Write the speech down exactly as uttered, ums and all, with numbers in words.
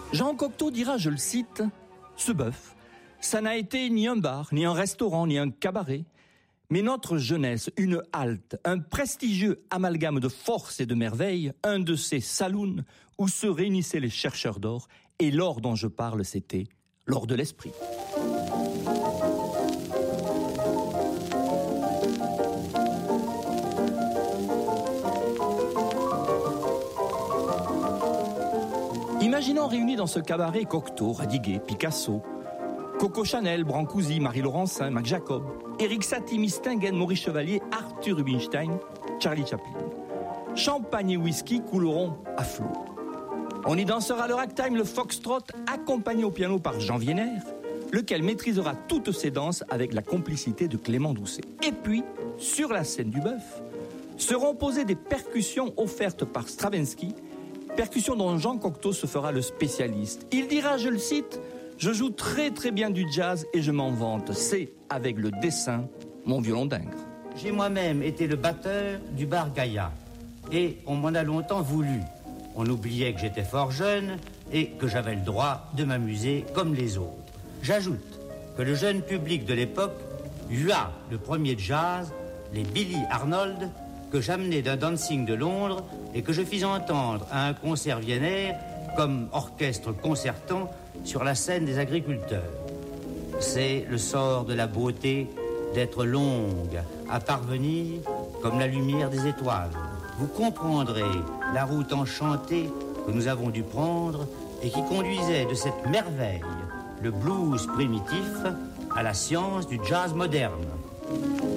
Jean Cocteau dira, je le cite, « Ce bœuf, ça n'a été ni un bar, ni un restaurant, ni un cabaret, mais notre jeunesse, une halte, un prestigieux amalgame de force et de merveille, un de ces saloons où se réunissaient les chercheurs d'or, et l'or dont je parle, c'était l'or de l'esprit. » Imaginons réunis dans ce cabaret Cocteau, Radiguet, Picasso, Coco Chanel, Brancusi, Marie Laurencin, Mac Jacob, Éric Satie, Mistingen, Maurice Chevalier, Arthur Rubinstein, Charlie Chaplin. Champagne et whisky couleront à flot. On y dansera le ragtime, le foxtrot, accompagné au piano par Jean Vienner, lequel maîtrisera toutes ces danses avec la complicité de Clément Doucet. Et puis, sur la scène du bœuf, seront posées des percussions offertes par Stravinsky, percussion dont Jean Cocteau se fera le spécialiste. Il dira, je le cite, « Je joue très très bien du jazz et je m'en vante. C'est, avec le dessin, mon violon d'Ingres. » J'ai moi-même été le batteur du bar Gaïa. Et on m'en a longtemps voulu. On oubliait que j'étais fort jeune et que j'avais le droit de m'amuser comme les autres. J'ajoute que le jeune public de l'époque hua le premier jazz, les Billy Arnold, que j'amenais d'un dancing de Londres et que je fis entendre à un concert viennaire comme orchestre concertant sur la scène des agriculteurs. C'est le sort de la beauté d'être longue à parvenir comme la lumière des étoiles. Vous comprendrez la route enchantée que nous avons dû prendre et qui conduisait de cette merveille, le blues primitif, à la science du jazz moderne.